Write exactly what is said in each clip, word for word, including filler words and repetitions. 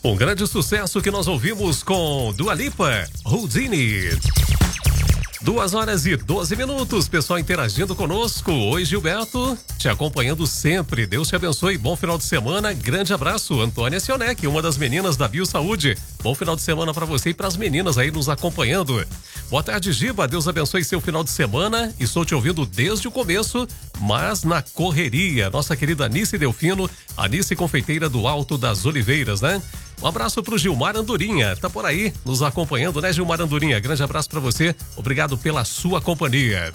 Um grande sucesso que nós ouvimos com Dua Lipa, Houdini. Duas horas e doze minutos, pessoal interagindo conosco. Oi, Gilberto, te acompanhando sempre. Deus te abençoe, bom final de semana. Grande abraço, Antônia Sionec, uma das meninas da Biosaúde. Bom final de semana para você e para as meninas aí nos acompanhando. Boa tarde, Giba, Deus abençoe seu final de semana. Estou te ouvindo desde o começo, mas na correria. Nossa querida Anice Delfino, Anice Confeiteira do Alto das Oliveiras, né? Um abraço pro Gilmar Andorinha, tá por aí nos acompanhando, né, Gilmar Andorinha? Grande abraço para você, obrigado pela sua companhia.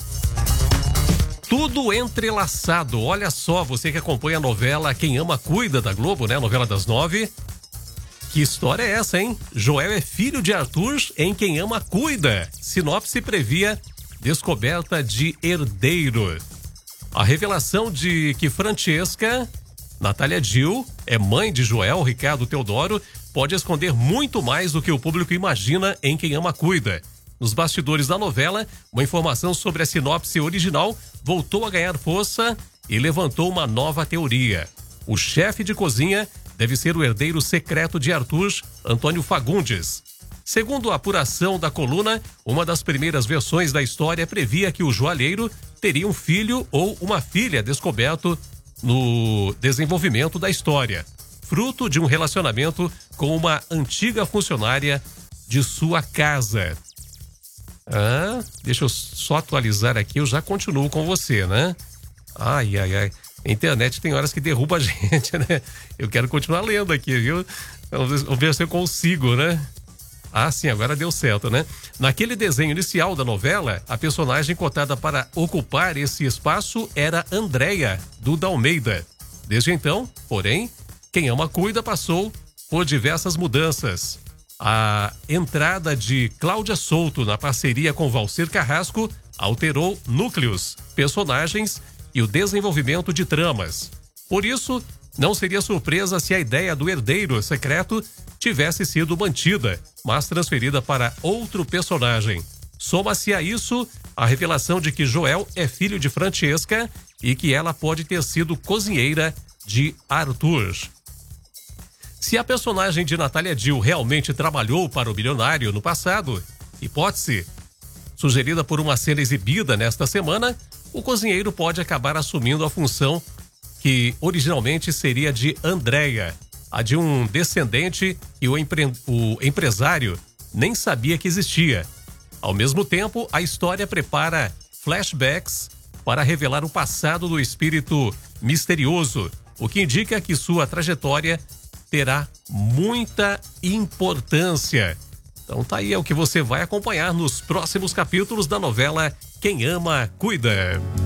Tudo entrelaçado, olha só, você que acompanha a novela Quem Ama Cuida da Globo, né, novela das nove. Que história é essa, hein? Joel é filho de Arthur em Quem Ama Cuida. Sinopse previa descoberta de herdeiro. A revelação de que Francesca, Natália Dill, é mãe de Joel Ricardo Teodoro, pode esconder muito mais do que o público imagina em Quem Ama Cuida. Nos bastidores da novela, uma informação sobre a sinopse original voltou a ganhar força e levantou uma nova teoria. O chefe de cozinha deve ser o herdeiro secreto de Arthur, Antônio Fagundes. Segundo a apuração da coluna, uma das primeiras versões da história previa que o joalheiro teria um filho ou uma filha descoberto no desenvolvimento da história, fruto de um relacionamento com uma antiga funcionária de sua casa. Ah, deixa eu só atualizar aqui, eu já continuo com você, né? Ai, ai, ai. A internet tem horas que derruba a gente, né? Eu quero continuar lendo aqui, viu? Vamos ver se eu consigo, né? Ah, sim, agora deu certo, né? Naquele desenho inicial da novela, a personagem cotada para ocupar esse espaço era Andréia, do Dalmeida. Desde então, porém, Quem Ama Cuida passou por diversas mudanças. A entrada de Cláudia Souto na parceria com Valcir Carrasco alterou núcleos, personagens e o desenvolvimento de tramas. Por isso, não seria surpresa se a ideia do herdeiro secreto tivesse sido mantida, mas transferida para outro personagem. Soma-se a isso a revelação de que Joel é filho de Francesca e que ela pode ter sido cozinheira de Arthur. Se a personagem de Natália Dill realmente trabalhou para o bilionário no passado, hipótese sugerida por uma cena exibida nesta semana, o cozinheiro pode acabar assumindo a função que originalmente seria de Andréia, a de um descendente que o, empre... o empresário nem sabia que existia. Ao mesmo tempo, a história prepara flashbacks para revelar o passado do espírito misterioso, o que indica que sua trajetória terá muita importância. Então tá aí, é o que você vai acompanhar nos próximos capítulos da novela Quem Ama Cuida.